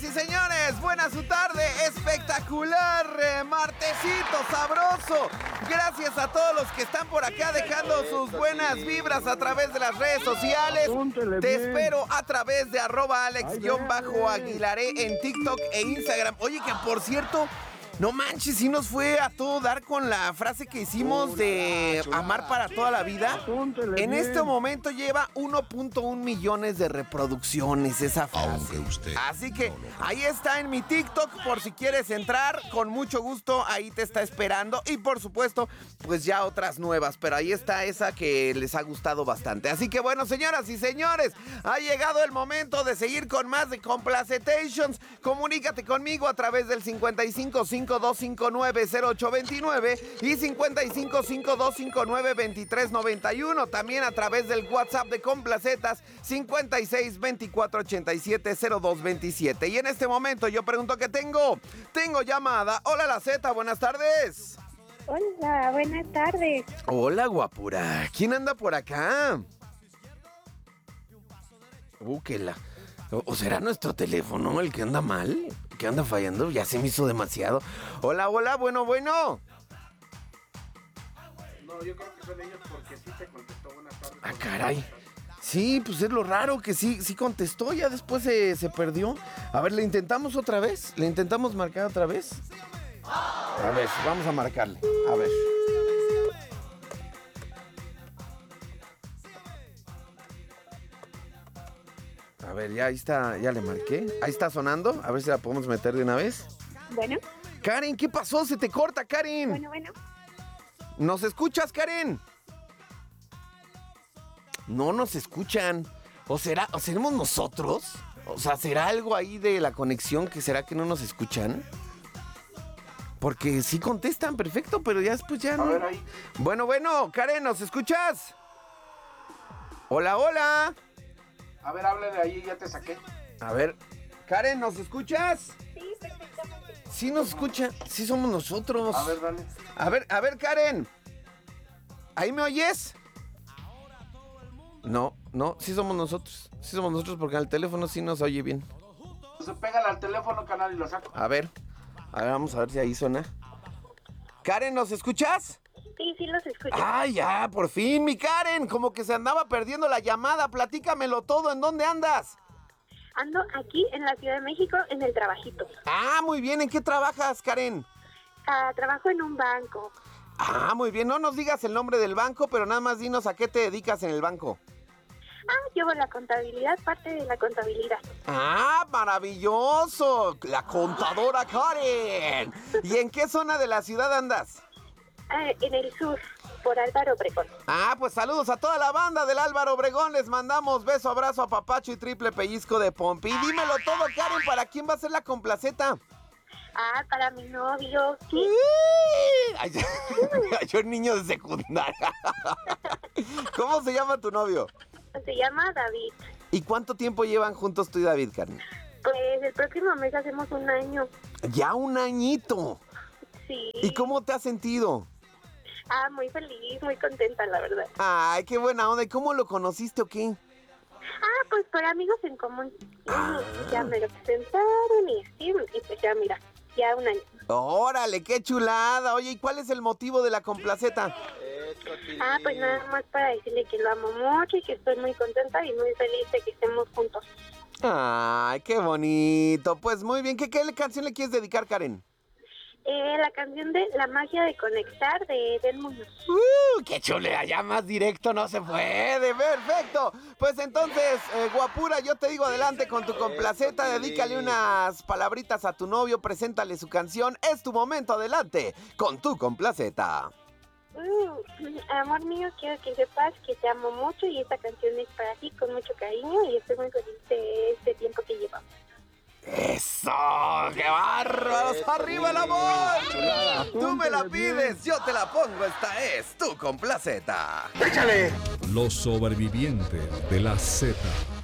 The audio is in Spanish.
Señoras y señores, buena su tarde, espectacular, martesito sabroso. Gracias a todos los que están por acá dejando sus buenas vibras a través de las redes sociales. Te espero a través de @Alex_Aguilaré en TikTok e Instagram. Oye, que por cierto, no manches, sí nos fue a todo dar con la frase que hicimos de amar para toda la vida. En este momento lleva 1.1 millones de reproducciones esa frase. Así que ahí está en mi TikTok por si quieres entrar, con mucho gusto ahí te está esperando. Y por supuesto, pues ya otras nuevas, pero ahí está esa que les ha gustado bastante. Así que bueno, señoras y señores, ha llegado el momento de seguir con más de Complacetations. Comunícate conmigo a través del 5552590829 y 5552592391. También a través del WhatsApp de Complacetas 5624870227. Y en este momento yo pregunto que tengo llamada. Hola, la Z, buenas tardes. Hola, buenas tardes. Hola, guapura. ¿Quién anda por acá? ¿O será nuestro teléfono el que anda mal? ¿Que anda fallando? Ya se me hizo demasiado. Hola, bueno. No, yo creo que son ellos porque sí te contestó buenas tardes. Ah, caray. Sí, pues es lo raro que sí contestó, ya después se perdió. A ver, ¿le intentamos otra vez? ¿Le intentamos marcar otra vez? A ver, vamos a marcarle. A ver. A ver, ya ahí está, ya le marqué. Ahí está sonando, a ver si la podemos meter de una vez. Bueno. Karen, ¿qué pasó? Se te corta, Karen. Bueno. ¿Nos escuchas, Karen? No nos escuchan. ¿O seremos nosotros? O sea, ¿será algo ahí de la conexión que será que no nos escuchan? Porque sí contestan perfecto, pero ya después ya no. A ver ahí. Bueno, Karen, ¿nos escuchas? Hola. A ver, háblale ahí, ya te saqué. A ver, Karen, ¿nos escuchas? Sí, perfectamente. Sí nos escucha, sí somos nosotros. A ver, dale. A ver, Karen. ¿Ahí me oyes? No, sí somos nosotros. Sí somos nosotros porque al teléfono sí nos oye bien. Se pégale al teléfono, canal, y lo saco. A ver, vamos a ver si ahí suena. Karen, ¿nos escuchas? Sí, los escucho. Ah, ya, por fin, mi Karen. Como que se andaba perdiendo la llamada. Platícamelo todo. ¿En dónde andas? Ando aquí en la Ciudad de México en el trabajito. Ah, muy bien. ¿En qué trabajas, Karen? Trabajo en un banco. Ah, muy bien. No nos digas el nombre del banco, pero nada más dinos a qué te dedicas en el banco. Llevo la contabilidad, parte de la contabilidad. Ah, maravilloso. La contadora Karen. ¿Y en qué zona de la ciudad andas? En el sur, por Álvaro Obregón. Ah, pues saludos a toda la banda del Álvaro Obregón. Les mandamos beso, abrazo, apapacho y triple pellizco de pompi. Y dímelo todo, Karen, ¿para quién va a ser la complaceta? Para mi novio. Ay, yo niño de secundaria. ¿Cómo se llama tu novio? Se llama David. ¿Y cuánto tiempo llevan juntos tú y David, Karen? Pues el próximo mes hacemos 1 año. Ya 1 añito. Sí. ¿Y cómo te has sentido? Muy feliz, muy contenta, la verdad. Ay, qué buena onda. ¿Y cómo lo conociste o qué? Pues por amigos en común. Ya me lo presentaron y sí, y pues ya mira, ya 1 año. Órale, qué chulada. Oye, ¿y cuál es el motivo de la complaceta? Pues nada más para decirle que lo amo mucho y que estoy muy contenta y muy feliz de que estemos juntos. Ay, qué bonito. Pues muy bien, ¿qué canción le quieres dedicar, Karen? La canción de La magia de conectar de Del Mundo. ¡Qué chulea! Ya más directo no se puede. ¡Perfecto! Pues entonces, guapura, yo te digo adelante con tu complaceta. Dedícale unas palabritas a tu novio, preséntale su canción. Es tu momento, adelante con tu complaceta. Amor mío, quiero que sepas que te amo mucho y esta canción es para ti con mucho cariño y estoy muy feliz de este tiempo que llevamos. ¡Eso! ¡Qué bárbaros! ¡Arriba el amor! Tú me la pides, yo te la pongo. Esta es tu complaceta. ¡Échale! Los sobrevivientes de la Z.